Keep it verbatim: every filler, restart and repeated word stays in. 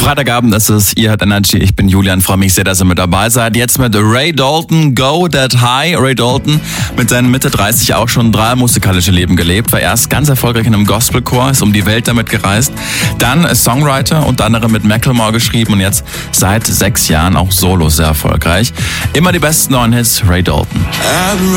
Freitagabend ist es, ihr hört Energy, ich bin Julian, freue mich sehr, dass ihr mit dabei seid. Jetzt mit Ray Dalton, Go That High. Ray Dalton mit seinen Mitte dreißig auch schon drei musikalische Leben gelebt, war erst ganz erfolgreich in einem Gospelchor, ist um die Welt damit gereist, dann Songwriter, unter anderem mit Macklemore geschrieben und jetzt seit sechs Jahren auch solo sehr erfolgreich. Immer die besten neuen Hits, Ray Dalton.